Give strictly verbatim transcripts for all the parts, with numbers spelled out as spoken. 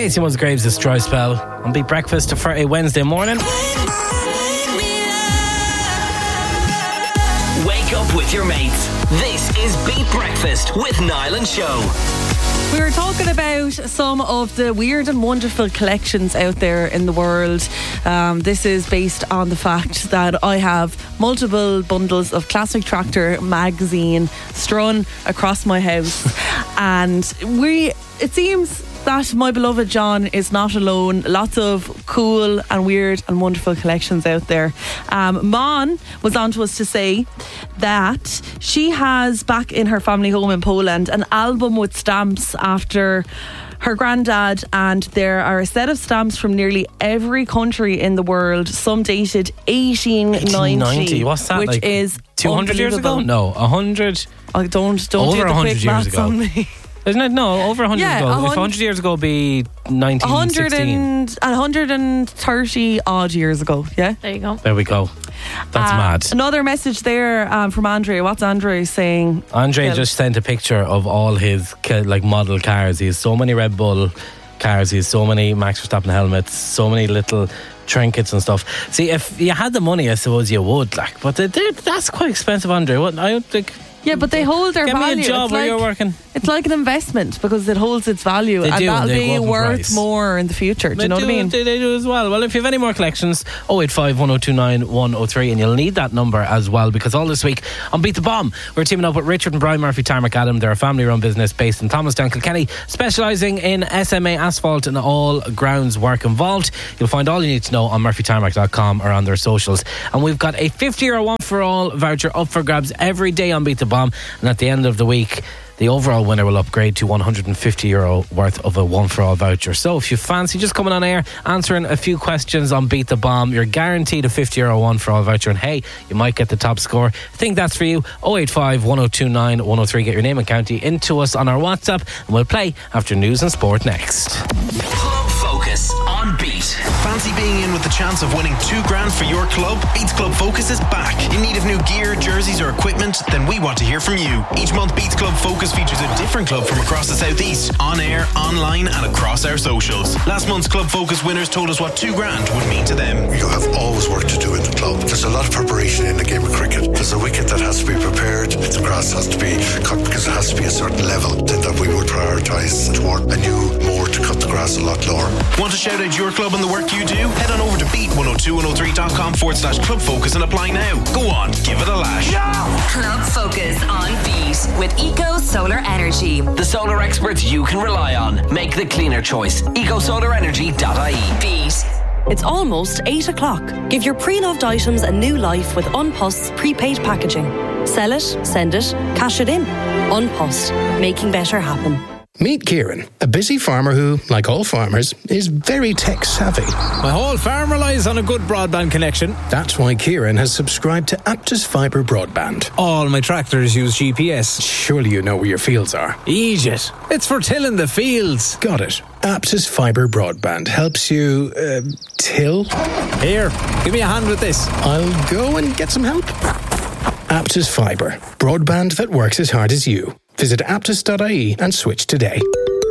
Stacey Musgraves' Dry Spell on Beat Breakfast for a Wednesday morning. Wake up with your mates. This is Beat Breakfast with Niall and Show. We were talking about some of the weird and wonderful collections out there in the world. Um, this is based on the fact that I have multiple bundles of Classic Tractor magazine strewn across my house. And we, it seems that my beloved John is not alone. Lots of cool and weird and wonderful collections out there. Um, Mon was on to us to say that she has back in her family home in Poland an album with stamps after her granddad, and there are a set of stamps from nearly every country in the world, some dated eighteen ninety. What's that? Which like is two hundred years ago? No, one hundred. I don't, don't Over do the one hundred quick years maths ago. on me. Isn't it? No, over one hundred Yeah, ago. one If hundred one hundred years ago would be nineteen sixteen. one hundred thirty odd years ago, yeah? There you go. There we go. That's Uh, mad. Another message there um, from Andre. What's Andre saying? Andre Well, just sent a picture of all his ca- like model cars. He has so many Red Bull cars. He has so many Max Verstappen helmets. So many little trinkets and stuff. See, if you had the money, I suppose you would. Like, but they, they, that's quite expensive, Andre. What I don't think. Yeah, but they hold their Get value. me a job It's where like, you're working. It's like an investment because it holds its value, They and do, that'll they be go up in worth price. more in the future. Do They you know what I mean? They, they do as well. Well, if you have any more collections, oh eight five, one oh two nine, one oh three, and you'll need that number as well, because all this week on Beat the Bomb, we're teaming up with Richard and Brian Murphy Tarmac Adam. They're a family-run business based in Thomastown, Kilkenny, specialising in S M A asphalt and all grounds work involved. You'll find all you need to know on murphy tarmac dot com or on their socials. And we've got a fifty euro one for all voucher up for grabs every day on Beat the Bomb, and at the end of the week, the overall winner will upgrade to one hundred fifty euro worth of a one-for-all voucher. So if you fancy just coming on air, answering a few questions on Beat the Bomb, you're guaranteed a fifty euro one-for-all voucher. And hey, you might get the top score. I think that's for you. oh eight five, one oh two nine, one oh three. Get your name and county into us on our WhatsApp, and we'll play after news and sport next. Club Focus on Beat. Fancy being in with the chance of winning two grand for your club? Beats Club Focus is back. In need of new gear, jerseys or equipment? Then we want to hear from you. Each month Beats Club Focus features a different club from across the southeast, on air, online and across our socials. Last month's Club Focus winners told us what two grand would mean to them. You have always work to do in the club. There's a lot of preparation in the game of cricket. There's a wicket that has to be prepared. The grass has to be cut because it has to be a certain level. Then that we would prioritise toward a new moor to cut the grass a lot lower. Want to shout out your club and the work you do? Head on over to beat one oh two one oh three dot com forward slash club focus and apply now. Go on, give it a lash. Club Focus on Beat with Eco Solar Energy. The solar experts you can rely on. Make the cleaner choice. eco solar energy dot I E. Beat. It's almost eight o'clock. Give your pre-loved items a new life with Unpost's prepaid packaging. Sell it, send it, cash it in. Unpost, making better happen. Meet Kieran, a busy farmer who, like all farmers, is very tech savvy. My whole farm relies on a good broadband connection. That's why Kieran has subscribed to Aptus Fibre Broadband. All my tractors use G P S. Surely you know where your fields are. Egypt. It's for tilling the fields. Got it. Aptus Fibre Broadband helps you, uh, till? Here, give me a hand with this. I'll go and get some help. Aptus Fibre. Broadband that works as hard as you. Visit aptus dot I E and switch today.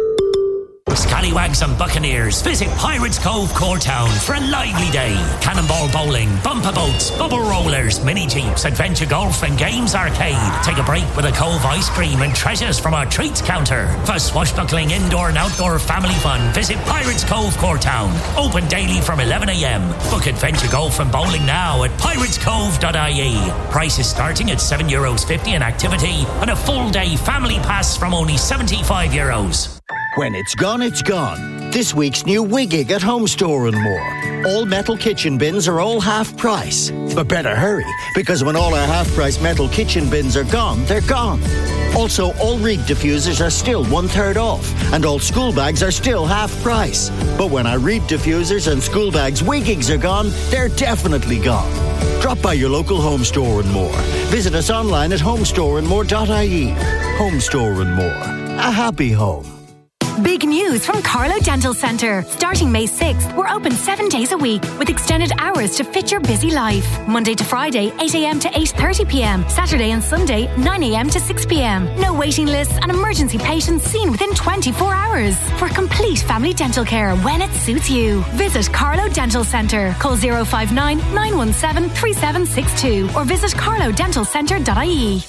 Scallywags and Buccaneers, visit Pirates Cove, Courtown for a lively day. Cannonball bowling, bumper boats, bubble rollers, mini jeeps, adventure golf and games arcade. Take a break with a Cove ice cream and treasures from our treats counter. For swashbuckling indoor and outdoor family fun, visit Pirates Cove, Courtown. Open daily from eleven a.m. Book adventure golf and bowling now at pirates cove dot I E. Prices starting at seven euros fifty an activity and a full day family pass from only seventy-five euros. When it's gone, it's gone. This week's new Wiggig at Home Store and More. All metal kitchen bins are all half price. But better hurry, because when all our half price metal kitchen bins are gone, they're gone. Also, all Reed diffusers are still one third off, and all school bags are still half price. But when our Reed diffusers and school bags Wiggigs are gone, they're definitely gone. Drop by your local Home Store and More. Visit us online at home store and more dot I E. Home Store and More. A happy home. Big news from Carlo Dental Centre. Starting May sixth, we're open seven days a week with extended hours to fit your busy life. Monday to Friday, eight a.m. to eight thirty p.m. Saturday and Sunday, nine a.m. to six p.m. No waiting lists and emergency patients seen within twenty-four hours. For complete family dental care when it suits you. Visit Carlo Dental Centre. Call zero five nine, nine one seven, three seven six two or visit carlo dental centre dot I E.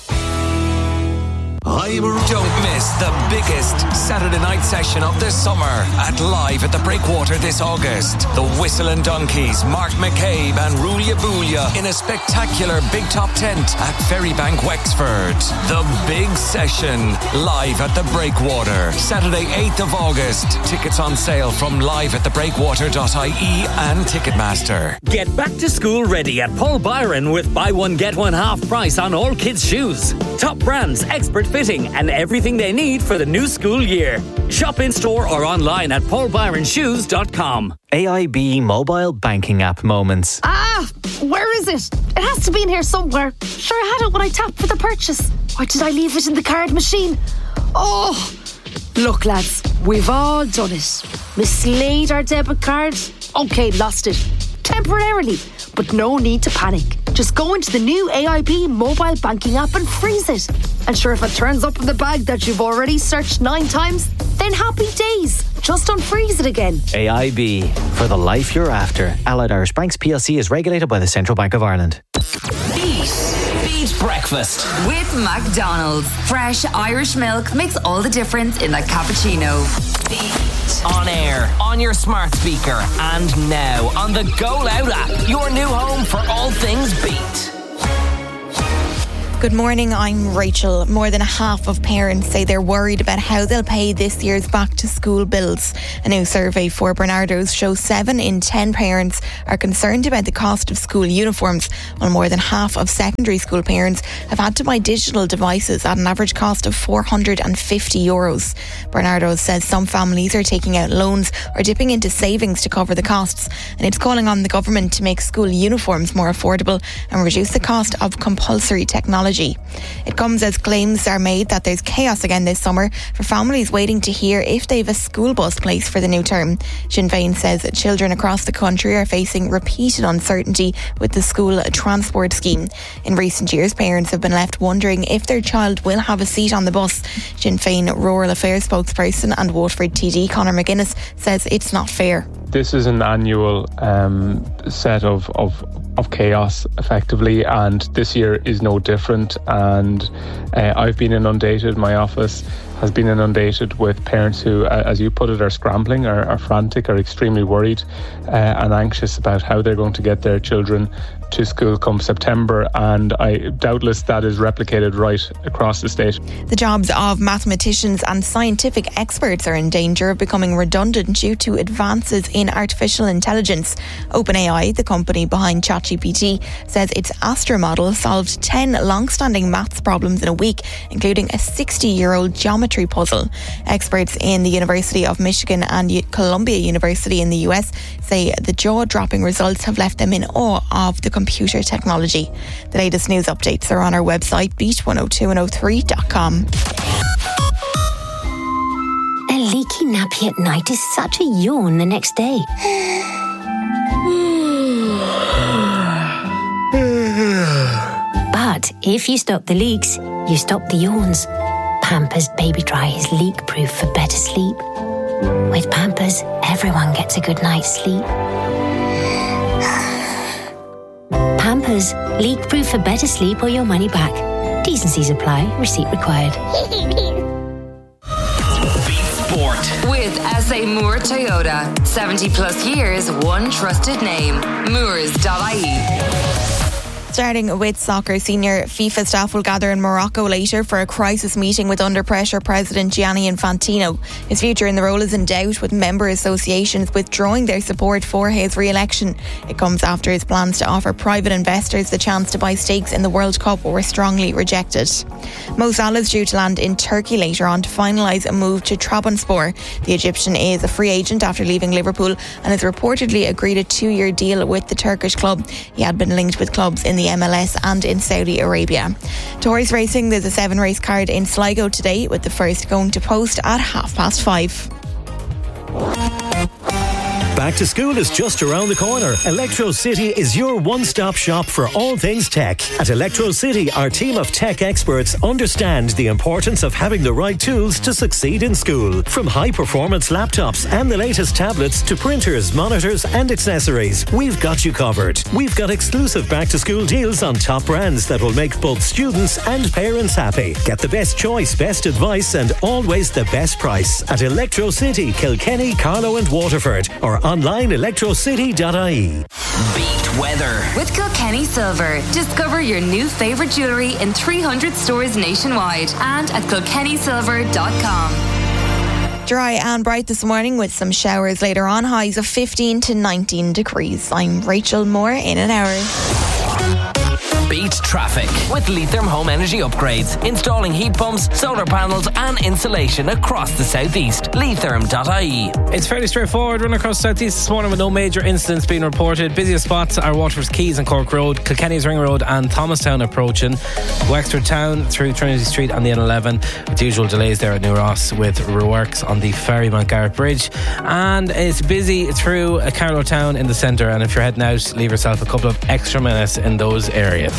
Don't miss the biggest Saturday night session of the summer at Live at the Breakwater this August. The Whistle and Donkeys, Mark McCabe and Rulia Boolia in a spectacular big top tent at Ferrybank, Wexford. The big session, Live at the Breakwater. Saturday eighth of August. Tickets on sale from live at the breakwater dot I E and Ticketmaster. Get back to school ready at Paul Byron with buy one get one half price on all kids' shoes. Top brands, expert fitting and everything they need for the new school year. Shop in store or online at paul byron shoes dot com. A I B mobile banking app moments. Ah, where is it? It has to be in here somewhere. Sure, I had it when I tapped for the purchase. Or did I leave it in the card machine? Oh, look lads, we've all done it. Mislaid our debit card. Okay, lost it. Temporarily, but no need to panic. Just go into the new A I B mobile banking app and freeze it. And sure, if it turns up in the bag that you've already searched nine times, then happy days. Just unfreeze it again. A I B, for the life you're after. Allied Irish Banks P L C is regulated by the Central Bank of Ireland. Beat. Beat breakfast. With McDonald's. Fresh Irish milk makes all the difference in a cappuccino. Beat. On air, on your smart speaker, and now on the Go Loud app. Your new home for all things Beat. Good morning, I'm Rachel. More than half of parents say they're worried about how they'll pay this year's back to school bills. A new survey for Bernardo's shows seven in ten parents are concerned about the cost of school uniforms, while more than half of secondary school parents have had to buy digital devices at an average cost of four hundred fifty euros. Bernardo's says some families are taking out loans or dipping into savings to cover the costs, and it's calling on the government to make school uniforms more affordable and reduce the cost of compulsory technology. It comes as claims are made that there's chaos again this summer for families waiting to hear if they've a school bus place for the new term. Sinn Féin says that children across the country are facing repeated uncertainty with the school transport scheme. In recent years, parents have been left wondering if their child will have a seat on the bus. Sinn Féin Rural Affairs spokesperson and Waterford T D Conor McGuinness says it's not fair. This is an annual um, set of, of of chaos, effectively, and this year is no different. And uh, I've been inundated, my office has been inundated with parents who, uh, as you put it, are scrambling, are, are frantic, are extremely worried uh, and anxious about how they're going to get their children to school come September, and I doubtless that is replicated right across the state. The jobs of mathematicians and scientific experts are in danger of becoming redundant due to advances in artificial intelligence. OpenAI, the company behind ChatGPT, says its Astra model solved ten long-standing maths problems in a week, including a sixty-year-old geometry puzzle. Experts in the University of Michigan and Columbia University in the U S say the jaw-dropping results have left them in awe of the computer technology. The latest news updates are on our website, beat one oh two and oh three dot com. A leaky nappy at night is such a yawn the next day. But if you stop the leaks, you stop the yawns. Pampers Baby Dry is leak-proof for better sleep. With Pampers, everyone gets a good night's sleep. Pampers, leak-proof for better sleep or your money back. T's and C's apply. Receipt required. Beat Sport. With S A Moore Toyota. seventy plus years, one trusted name. Moores dot I E. Starting with soccer, senior FIFA staff will gather in Morocco later for a crisis meeting with under-pressure President Gianni Infantino. His future in the role is in doubt, with member associations withdrawing their support for his re-election. It comes after his plans to offer private investors the chance to buy stakes in the World Cup were strongly rejected. Mo Salah is due to land in Turkey later on to finalise a move to Trabzonspor. The Egyptian is a free agent after leaving Liverpool and has reportedly agreed a two-year deal with the Turkish club. He had been linked with clubs in the M L S and in Saudi Arabia. To horse racing, there's a seven race card in Sligo today, with the first going to post at half past five. Back to school is just around the corner. Electro City is your one-stop shop for all things tech. At Electro City, our team of tech experts understand the importance of having the right tools to succeed in school. From high-performance laptops and the latest tablets to printers, monitors and accessories, we've got you covered. We've got exclusive back-to-school deals on top brands that will make both students and parents happy. Get the best choice, best advice and always the best price at Electro City, Kilkenny, Carlow and Waterford, or online electro city dot I E. Beat weather with Kilkenny Silver. Discover your new favourite jewellery in three hundred stores nationwide and at kilkenny silver dot com. Dry and bright this morning with some showers later on, highs of fifteen to nineteen degrees. I'm Rachel Moore in an hour. Beat traffic with Leitrim Home Energy Upgrades. Installing heat pumps, solar panels and insulation across the southeast. Leitrim dot I E. It's fairly straightforward. Run across the southeast this morning with no major incidents being reported. Busiest spots are Waterford's Quays and Cork Road, Kilkenny's Ring Road and Thomastown approaching. Wexford Town through Trinity Street on the N eleven with the usual delays there at New Ross with works on the Ferry Mountgarrett Bridge. And it's busy through Carlow Town in the centre, and if you're heading out, leave yourself a couple of extra minutes in those areas.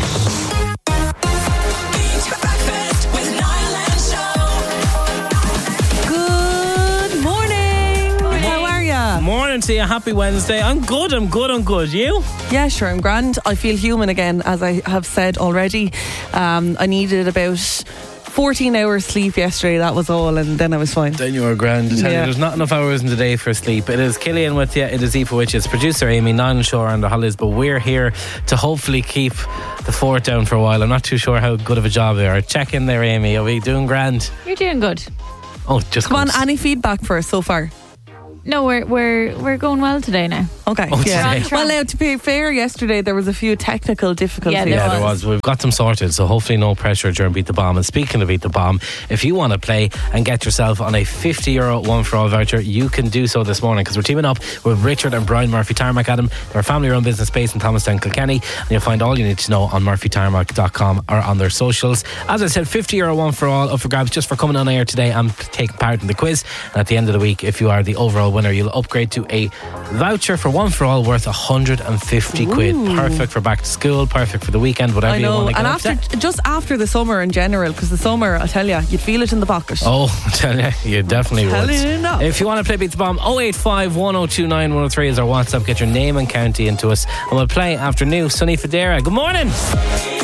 Morning to you. Happy Wednesday. I'm good, I'm good, I'm good. You? Yeah, sure, I'm grand. I feel human again, as I have said already. Um, I needed about fourteen hours sleep yesterday, that was all, and then I was fine. Then you were grand. I tell Yeah. you, there's not enough hours in the day for sleep. It is Killian with you, it is Aoife with you, it's producer Amy, Niall and Shore and the holidays, but we're here to hopefully keep the fort down for a while. I'm not too sure how good of a job they are. Check in there, Amy. Are we doing grand? You're doing good. Oh, just Come on, close. any feedback for us so far? No, we're we're we're going well today now. Okay. Oh, yeah. today. Well, now to be fair, yesterday there was a few technical difficulties. Yeah, there Yeah, there was. We've got them sorted, so hopefully no pressure during Beat the Bomb. And speaking of Beat the Bomb, if you want to play and get yourself on a fifty euro one for all voucher, you can do so this morning because we're teaming up with Richard and Brian Murphy Tarmac Adam. They're a family-run business based in Thomastown, Kilkenny, and you'll find all you need to know on murphy tarmac dot com or on their socials. As I said, fifty euro one for all up for grabs just for coming on air today and taking part in the quiz. And at the end of the week, if you are the overall winner, you'll upgrade to a voucher for one for all worth one hundred fifty quid. Perfect for back to school, perfect for the weekend, whatever I you know, want to and get up after to. just after the summer in general, because the summer, I tell you, you'd feel it in the pocket. Oh, I tell you, you definitely Tell would. you now. If you want to play Beat the Bomb, oh eight five, one oh two nine, one oh three is our WhatsApp. Get your name and county into us, and we'll play after new Sunny Federa. Good morning.